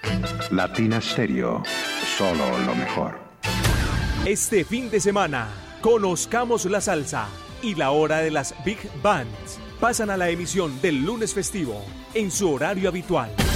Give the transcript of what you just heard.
Latina Stereo, solo lo mejor. Este fin de semana, conozcamos la salsa y la hora de las Big Bands. Pasan a la emisión del lunes festivo en su horario habitual.